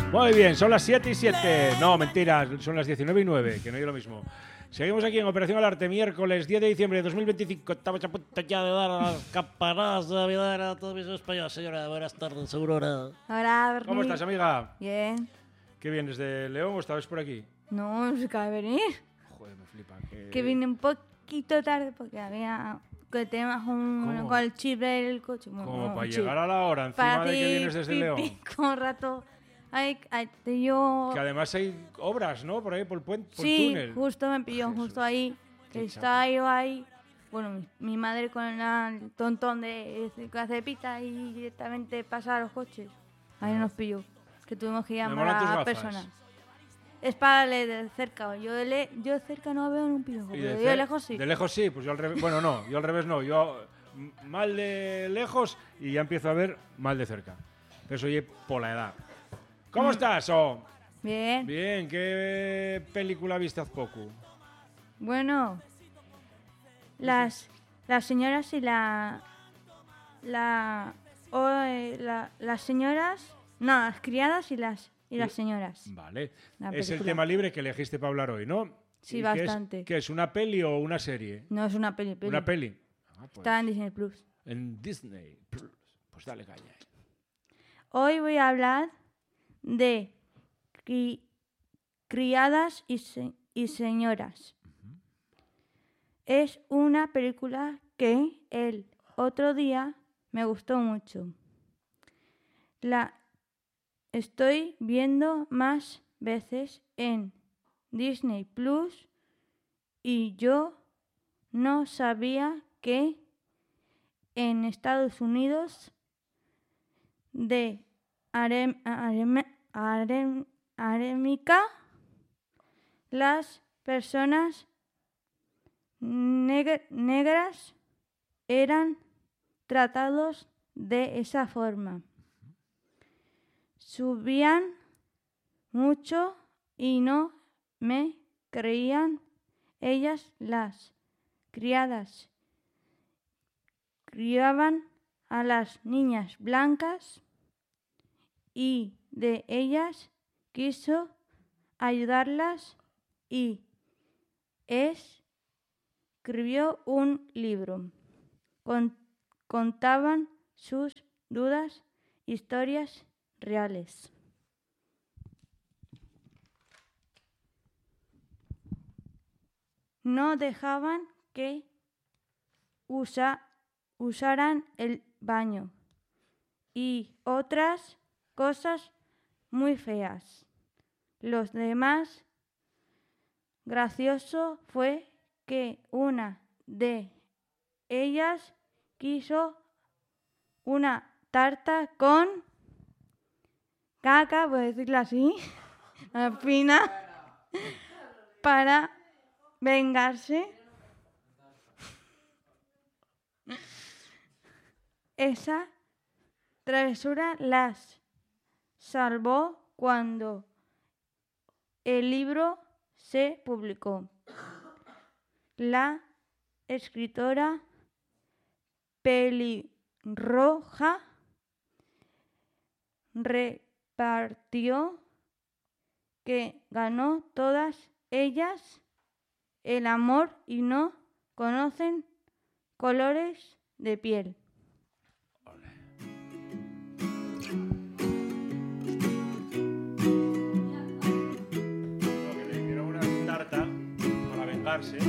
Muy bien, son las 7 y 7. No, mentira, son las 19 y 9, que no es lo mismo. Seguimos aquí en Operación al Arte, miércoles 10 de diciembre de 2025. Estamos a punto ya de dar las campanadas de Navidad a todos mis españoles. Señora, buenas tardes, Aurora. Hola, Bernie. ¿Cómo estás, amiga? Bien. ¿Qué vienes de León o estabas por aquí? No se acaba de venir. Joder, me flipa. Que vine un poquito tarde porque había que temas ¿Cómo? con el chip del coche. Como para llegar a la hora, encima de que vienes desde León. Con rato. Yo... Que además hay obras, ¿no? Por ahí, por el puente, por el Sí, túnel. justo me pilló, Jesús, justo ahí. qué Estaba yo ahí. Bueno, mi madre con el tontón de cepita y directamente pasaba a los coches. Ahí nos pilló. Que tuvimos que llamar molan tus a gafas. personas. Es para leer de cerca. Yo de cerca no veo ni un pirojo, Y pero yo de lejos sí. De lejos sí, pues yo al revés. Bueno, no, yo al revés no. Yo mal de lejos y ya empiezo a ver mal de cerca. Eso oye por la edad. ¿Cómo estás? Oh? Bien. Bien, ¿qué película viste hace poco? Bueno, las señoras y las señoras, no, las criadas y las señoras. Vale. La Es el película. tema libre que elegiste para hablar hoy, ¿no? Sí, ¿Y bastante. ¿Qué es, una peli o una serie? No es una peli. Una peli. Ah, pues, Está en Disney Plus. en Disney Plus. Pues dale caña. Hoy voy a hablar de criadas y señoras. Es una película que el otro día me gustó mucho. La estoy viendo más veces en Disney Plus y yo no sabía que en Estados Unidos de Arémica las personas negras eran tratados de esa forma. Subían mucho y no me creían. Ellas, las criadas, criaban a las niñas blancas y de ellas quiso ayudarlas y escribió un libro. Contaban sus dudas, historias reales. No dejaban que usaran el baño y otras cosas muy feas. Los demás gracioso fue que una de ellas quiso una tarta con caca, por decirlo así, fina, para vengarse. Esa travesura las salvó cuando el libro se publicó. La escritora pelirroja repartió que ganó todas ellas el amor y no conocen colores de piel. Que le hicieron una tarta para vengarse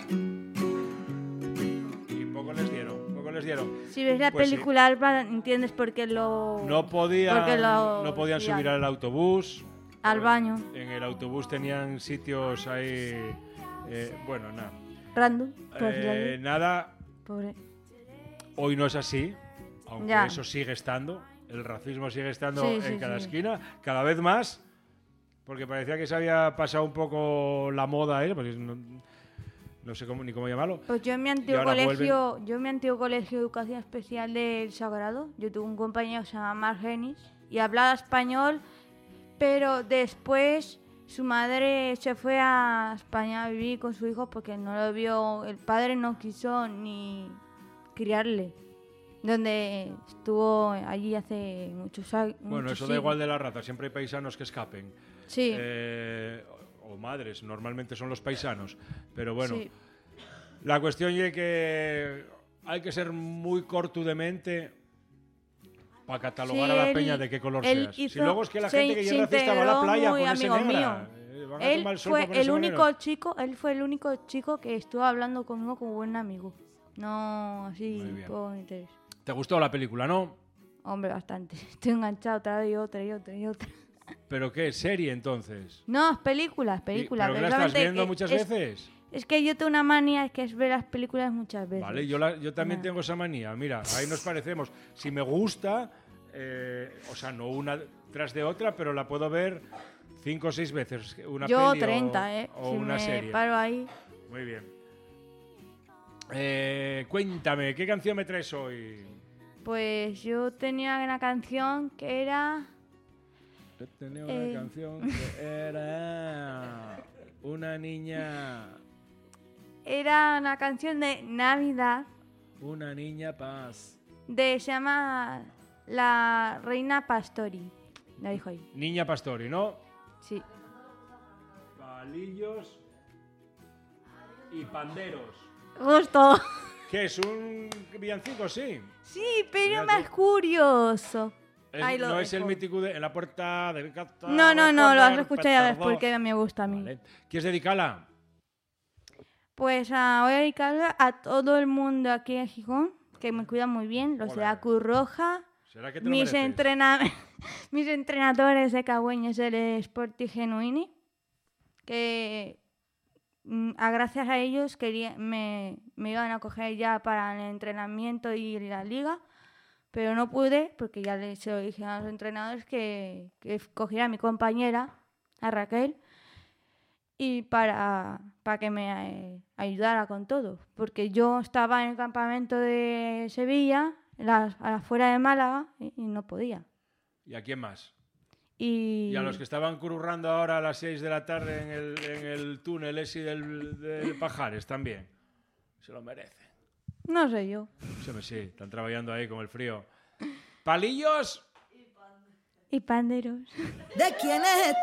y poco les dieron. Si ves la Pues sí. película Alba, entiendes por qué lo... No podían tiran. subir al autobús. Al baño. En el autobús tenían sitios ahí, bueno, nada. Random, por decirlo así. Nada, Pobre. hoy no es así, aunque Ya. eso sigue estando. El racismo sigue estando Sí, en sí, cada sí. esquina, cada vez más, porque parecía que se había pasado un poco la moda, pues no sé ni cómo llamarlo. Pues yo en mi Y antiguo ahora colegio, de educación especial del Sagrado, yo tuve un compañero que se llama Margenis y hablaba español, pero después su madre se fue a España a vivir con su hijo porque no lo vio, el padre no quiso ni criarle, donde estuvo allí hace muchos años. Bueno, eso da igual de la raza, siempre hay paisanos que escapen. Sí. O madres, normalmente son los paisanos. Pero bueno, Sí. la cuestión es que hay que ser muy corto de mente para catalogar Sí, a la él- peña de qué color él seas. hizo- Si luego es que la se- gente que se llega racista va a la integró playa a muy ponerse amigo negra. Van a Él tomar el sol fue para ponerse el único moreno. chico, él fue el único chico que estuvo hablando conmigo como buen amigo. No así Muy bien. por interés. ¿Te gustó la película, no? Hombre, bastante. Estoy enganchado otra vez y otra y otra y otra. ¿Pero qué? ¿Serie entonces? No, es películas. ¿Pero que la estás Precisamente viendo muchas es- veces? Es que yo tengo una manía que es ver las películas muchas veces. Vale, yo también tengo esa manía. Mira, ahí nos parecemos. Si me gusta, o sea, no una tras de otra, pero la puedo ver 5 o 6 veces. Una Yo peli 30, o si una me serie. paro ahí. Muy bien. Cuéntame, ¿qué canción me traes hoy? Pues yo tenía una canción que era... Yo tenía una canción que era una niña, Era una canción de Navidad. una niña paz. Se llama La Reina Pastori. La dijo ahí. Niña Pastori, ¿no? Sí. Palillos y panderos. Justo. ¿Qué es? ¿Un villancico? Sí. Sí, pero Mira más tú. curioso. Ahí lo No es el dejo. mítico de en la puerta de casa. No, lo has escuchado ya ves porque me gusta a mí. Vale. ¿Quieres dedicarla? Pues voy a dedicarla a todo el mundo aquí en Gijón, que me cuidan muy bien, los de Ole. la Cruz Roja, ¿Será que te lo mis, mereces? mis entrenadores de Cagüeños del Sporting Genuini, que gracias a ellos me iban a coger ya para el entrenamiento y la liga, pero no pude porque ya se lo dije a los entrenadores que cogiera a mi compañera, a Raquel, y para que me ayudara con todo, porque yo estaba en el campamento de Sevilla, afuera de Málaga, y no podía. ¿Y a quién más? Y Y a los que estaban currando ahora a las 6 de la tarde en el túnel ese del Pajares también. Se lo merecen. no sé yo. Sí, están trabajando ahí con el frío. Palillos Y panderos. ¿De quién es